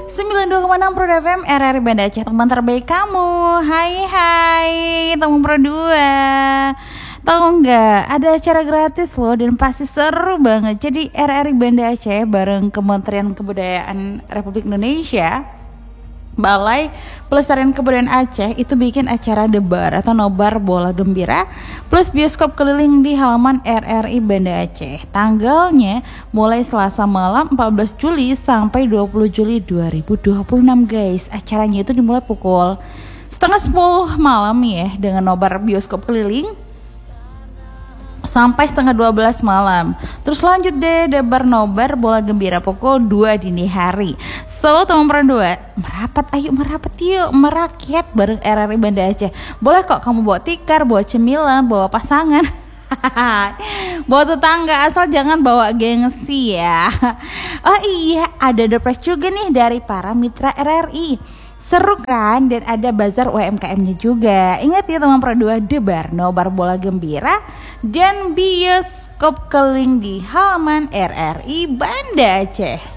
92,6 Pro FM RRI Banda Aceh, teman terbaik kamu. Hai teman Pro 2. Tahu nggak, ada acara gratis loh dan pasti seru banget. Jadi RRI Banda Aceh bareng Kementerian Kebudayaan Republik Indonesia, Balai Pelestarian Kebudayaan Aceh itu bikin acara debar atau nobar bola gembira plus bioskop keliling di halaman RRI Banda Aceh. Tanggalnya mulai Selasa malam 14 Juli sampai 20 Juli 2026 guys. Acaranya itu dimulai pukul setengah 10 malam ya dengan nobar bioskop keliling sampai setengah 12 malam. Terus lanjut deh debar nobar bola gembira pukul 2 dini hari. So teman Pro 2, merapat yuk merakyat bareng RRI Banda Aceh. Boleh kok kamu bawa tikar, bawa cemilan, bawa pasangan, bawa tetangga, asal jangan bawa gengsi ya. Oh iya, ada door prize juga nih dari para mitra RRI. Seru kan, dan ada bazar UMKM-nya juga. Ingat ya teman Pro 2, debar nobar bola gembira dan bioskop keliling di halaman RRI Banda Aceh.